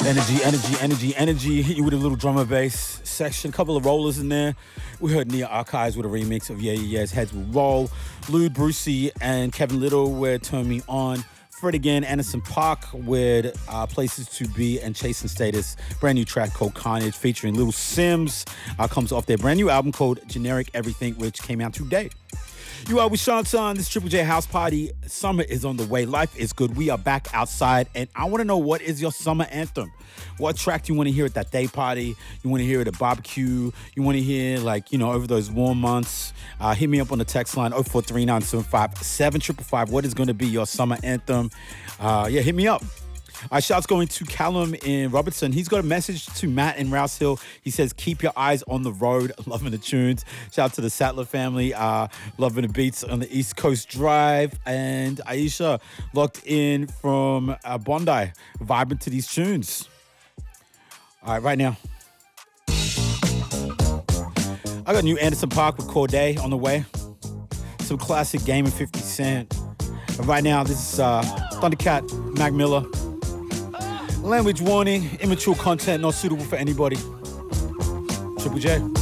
Energy. Hit you with a little drum and bass section. A couple of rollers in there. We heard Nia Archives with a remix of Yeah Yeah Yeah's Heads Will Roll. Lude, Brucey, and Kevin Little with Turn Me On. Fred again, Anderson .Paak with Places to Be and Chasing Status. Brand new track called Carnage featuring Little Sims. Comes off their brand new album called Generic Everything, which came out today. You are with Sean Son. This Triple J house party. Summer is on the way. Life is good. We are back outside. And I want to know, what is your summer anthem? What track do you want to hear at that day party? You want to hear it at a barbecue? You want to hear, over those warm months? Hit me up on the text line 0439757555. What is going to be your summer anthem? Hit me up. Shouts going to Callum in Robertson. He's got a message to Matt in Rouse Hill. He says, keep your eyes on the road. Loving the tunes. Shout out to the Sattler family. Loving the beats on the East Coast Drive. And Aisha locked in from Bondi. Vibing to these tunes. All right, right now. I got new Anderson .Paak with Corday on the way. Some classic Game of 50 Cent. And right now, this is Thundercat, Mac Miller. Language warning, immature content not suitable for anybody. Triple J.